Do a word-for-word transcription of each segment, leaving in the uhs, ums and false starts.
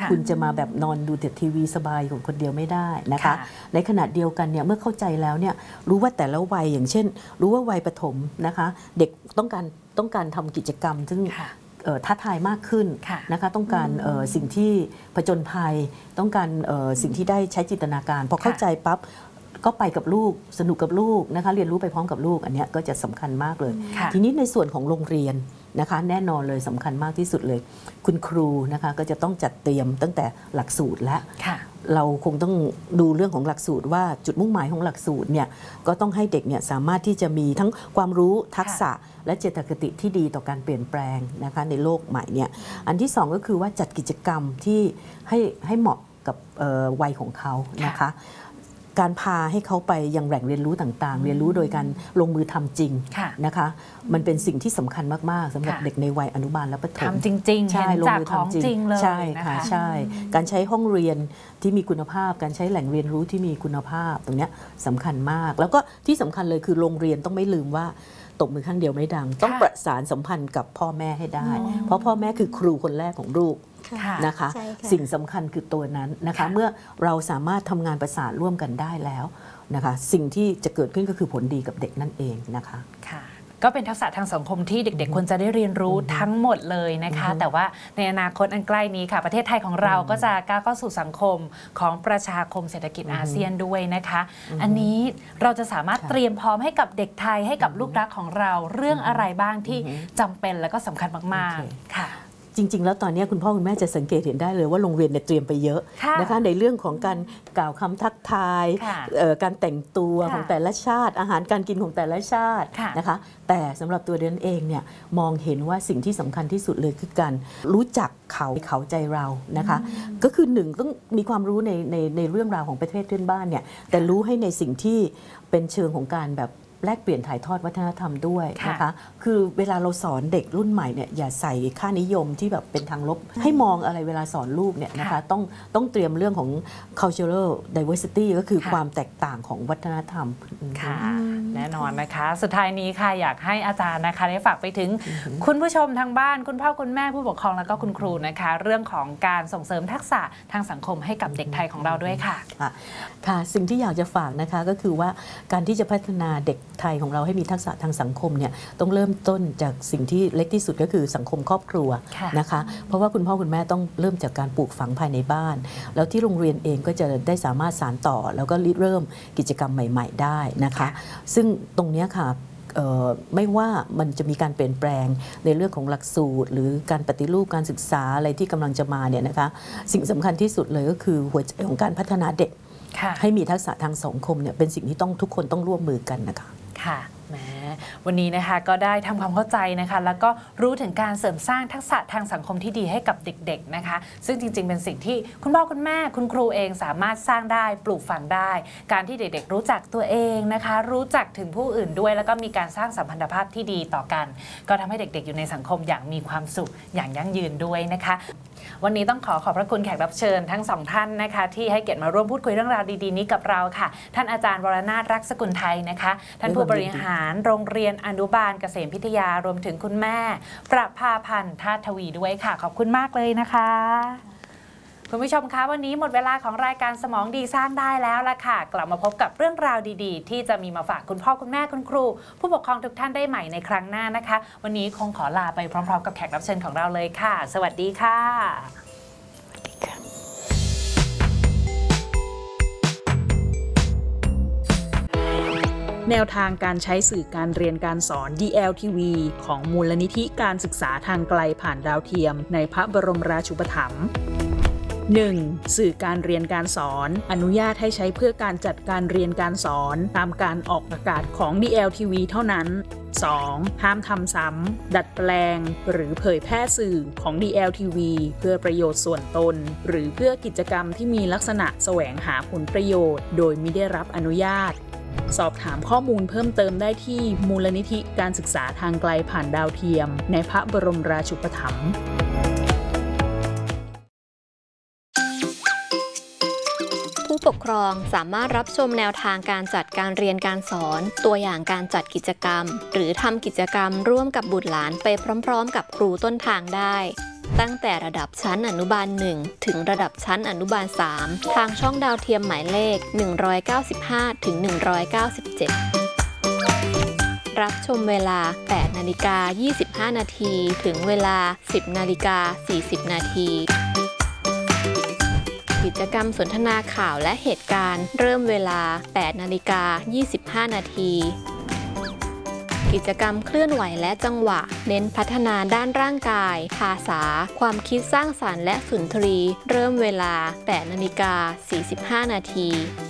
คุณจะมาแบบนอนดูแต่ทีวีสบายของคนเดียวไม่ได้นะคะในขณะเดียวกันเนี่ยเมื่อเข้าใจแล้วเนี่ยรู้ว่าแต่ละวัยอย่างเช่นรู้ว่าวัยประถมนะคะเด็กต้องการต้องการทำกิจกรรมซึ่งท้าทายมากขึ้นนะคะต้องการสิ่งที่ผจญภัยต้องการสิ่งที่ได้ใช้จินตนาการพอเข้าใจปั๊บก็ไปกับลูกสนุกกับลูกนะคะเรียนรู้ไปพร้อมกับลูกอันนี้ก็จะสำคัญมากเลยทีนี้ในส่วนของโรงเรียนนะคะแน่นอนเลยสำคัญมากที่สุดเลยคุณครูนะคะก็จะต้องจัดเตรียมตั้งแต่หลักสูตรและเราคงต้องดูเรื่องของหลักสูตรว่าจุดมุ่งหมายของหลักสูตรเนี่ยก็ต้องให้เด็กเนี่ยสามารถที่จะมีทั้งความรู้ทักษะและเจตคติที่ดีต่อการเปลี่ยนแปลงนะคะในโลกใหม่เนี่ยอันที่สองก็คือว่าจัดกิจกรรมที่ให้ให้เหมาะกับวัยของเขานะคะการพาให้เขาไปยังแหล่งเรียนรู้ต่างๆเรียนรู้โดยการลงมือทำจริงนะคะมันเป็นสิ่งที่สำคัญมากๆสำหรับเด็กในวัยอนุบาลและประถมทำจริงๆใช่ลงมือทำจริงเลยใช่ค่ะใช่การใช้ห้องเรียนที่มีคุณภาพการใช้แหล่งเรียนรู้ที่มีคุณภาพตรงนี้สำคัญมากแล้วก็ที่สำคัญเลยคือโรงเรียนต้องไม่ลืมว่าตบมือข้างเดียวไม่ดังต้องประสานสัมพันธ์กับพ่อแม่ให้ได้เพราะพ่อแม่คือครูคนแรกของลูกนะคะสิ่งสำคัญคือตัวนั้นนะคะเมื่อเราสามารถทำงานประสานร่วมกันได้แล้วนะคะสิ่งที่จะเกิดขึ้นก็คือผลดีกับเด็กนั่นเองนะคะค่ะก็เป็นทักษะทางสังคมที่เด็กๆควรจะได้เรียนรู้ทั้งหมดเลยนะคะแต่ว่าในอนาคตอันใกล้นี้ค่ะประเทศไทยของเราก็จะก้าวเข้าสู่สังคมของประชาคมเศรษฐกิจอาเซียนด้วยนะคะอันนี้เราจะสามารถเตรียมพร้อมให้กับเด็กไทยให้กับลูกรักของเราเรื่องอะไรบ้างที่จำเป็นและก็สำคัญมากๆค่ะจริงๆแล้วตอนนี้คุณพ่อคุณแม่จะสังเกตเห็นได้เลยว่าโรงเรียนเนี่ยเตรียมไปเยอะนะคะในเรื่องของการกล่าวคำทักทายการแต่งตัวของแต่ละชาติอาหารการกินของแต่ละชาตินะคะแต่สำหรับตัวเดนเองเนี่ยมองเห็นว่าสิ่งที่สำคัญที่สุดเลยคือการรู้จักเขาเขาใจเรานะคะก็คือหนึ่งต้องมีความรู้ในในในเรื่องราวของประเทศเพื่อนบ้านเนี่ยแต่รู้ให้ในสิ่งที่เป็นเชิงของการแบบแลกเปลี่ยนถ่ายทอดวัฒนธรรมด้วยนะคะคือเวลาเราสอนเด็กรุ่นใหม่เนี่ยอย่าใส่ค่านิยมที่แบบเป็นทางลบให้มองอะไรเวลาสอนลูกเนี่ยนะคะต้องต้องเตรียมเรื่องของ cultural diversity ก็คือความแตกต่างของวัฒนธรรมค่ะแน่นอนนะคะสุดท้ายนี้ค่ะอยากให้อาจารย์นะคะได้ฝากไปถึงคุณผู้ชมทางบ้านคุณพ่อคุณแม่ผู้ปกครองแล้วก็คุณครูนะคะเรื่องของการส่งเสริมทักษะทางสังคมให้กับเด็กไทยของเราด้วยค่ะค่ะสิ่งที่อยากจะฝากนะคะก็คือว่าการที่จะพัฒนาเด็กไทยของเราให้มีทักษะทางสังคมเนี่ยต้องเริ่มต้นจากสิ่งที่เล็กที่สุดก็คือสังคมครอบครัวนะคะเพราะว่าคุณพ่อคุณแม่ต้องเริ่มจากการปลูกฝังภายในบ้านแล้วที่โรงเรียนเองก็จะได้สามารถสานต่อแล้วก็ริเริ่มกิจกรรมใหม่ๆได้นะคะซึ่งตรงนี้ค่ะไม่ว่ามันจะมีการเปลี่ยนแปลงในเรื่องของหลักสูตรหรือการปฏิรูปการศึกษาอะไรที่กำลังจะมาเนี่ยนะคะสิ่งสำคัญที่สุดเลยก็คือหัวใจของการพัฒนาเด็กให้มีทักษะทางสังคมเนี่ยเป็นสิ่งที่ต้องทุกคนต้องร่วมมือกันนะคะค่ะแหมวันนี้นะคะก็ได้ทำความเข้าใจนะคะแล้วก็รู้ถึงการเสริมสร้างทักษะทางสังคมที่ดีให้กับเด็กๆนะคะซึ่งจริงๆเป็นสิ่งที่คุณพ่อคุณแม่คุณครูเองสามารถสร้างได้ปลูกฝังได้การที่เด็กๆรู้จักตัวเองนะคะรู้จักถึงผู้อื่นด้วยแล้วก็มีการสร้างสัมพันธภาพที่ดีต่อกันก็ทำให้เด็กๆอยู่ในสังคมอย่างมีความสุขอย่างยั่งยืนด้วยนะคะวันนี้ต้องขอขอบพระคุณแขกรับเชิญทั้งสองท่านนะคะที่ให้เกียรติมาร่วมพูดคุยเรื่องราวดีๆนี้กับเราค่ะท่านอาจารย์วรนาถรักสกุลไทยนะคะท่านผู้บริหารโรงเรียนอนุบาลเกษมพิทยารวมถึงคุณแม่ประภาพันธ์ธาตุทวีด้วยค่ะขอบคุณมากเลยนะคะคุณผู้ชมคะวันนี้หมดเวลาของรายการสมองดีสร้างได้แล้วล่ะค่ะกลับมาพบกับเรื่องราวดีๆที่จะมีมาฝากคุณพ่อคุณแม่คุณครูผู้ปกครองทุกท่านได้ใหม่ในครั้งหน้านะคะวันนี้คงขอลาไปพร้อมๆกับแขกรับเชิญของเราเลยค่ะสวัสดีค่ะแนวทางการใช้สื่อการเรียนการสอน ดี แอล ที วี ของมูลนิธิการศึกษาทางไกลผ่านดาวเทียมในพระบรมราชูปถัมภ์ หนึ่ง. สื่อการเรียนการสอนอนุญาตให้ใช้เพื่อการจัดการเรียนการสอนตามการออกอากาศของ ดี แอล ที วี เท่านั้น สอง. ห้ามทำซ้ำดัดแปลงหรือเผยแพร่สื่อของ ดี แอล ที วี เพื่อประโยชน์ส่วนตนหรือเพื่อกิจกรรมที่มีลักษณะแสวงหาผลประโยชน์โดยมิได้รับอนุญาตสอบถามข้อมูลเพิ่มเติมได้ที่มูลนิธิการศึกษาทางไกลผ่านดาวเทียมในพระบรมราชูปถัมภ์ผู้ปกครองสามารถรับชมแนวทางการจัดการเรียนการสอนตัวอย่างการจัดกิจกรรมหรือทำกิจกรรมร่วมกับบุตรหลานไปพร้อมๆกับครูต้นทางได้ตั้งแต่ระดับชั้นอนุบาลหนึ่งถึงระดับชั้นอนุบาลสามทางช่องดาวเทียมหมายเลขหนึ่งร้อยเก้าสิบห้าถึงหนึ่งร้อยเก้าสิบเจ็ดรับชมเวลา แปดนาฬิกายี่สิบห้านาทีถึงเวลา สิบนาฬิกาสี่สิบนาทีกิจกรรมสนทนาข่าวและเหตุการณ์เริ่มเวลา แปดนาฬิกายี่สิบห้านาทีกิจกรรมเคลื่อนไหวและจังหวะเน้นพัฒนาด้านร่างกายภาษาความคิดสร้างสรรค์และสุนทรีย์เริ่มเวลา แปดนาฬิกาสี่สิบห้านาที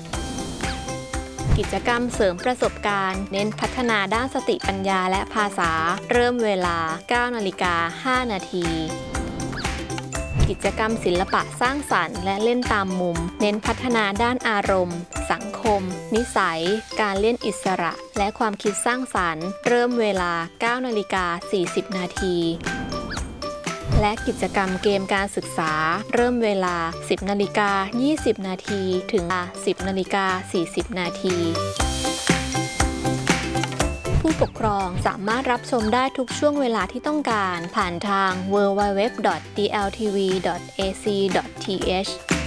กิจกรรมเสริมประสบการณ์เน้นพัฒนาด้านสติปัญญาและภาษาเริ่มเวลา เก้านาฬิกาห้านาทีกิจกรรมศิลปะสร้างสรรค์และเล่นตามมุมเน้นพัฒนาด้านอารมณ์สังคมนิสัยการเล่นอิสระและความคิดสร้างสรรค์เริ่มเวลา เก้านาฬิกาสี่สิบนาทีและกิจกรรมเกมการศึกษาเริ่มเวลา สิบนาฬิกายี่สิบนาทีถึง สิบนาฬิกาสี่สิบนาทีผู้ปกครองสามารถรับชมได้ทุกช่วงเวลาที่ต้องการผ่านทาง ดับเบิลยู ดับเบิลยู ดับเบิลยู ดอท ดี แอล ที วี ดอท เอ ซี ดอท ที เอช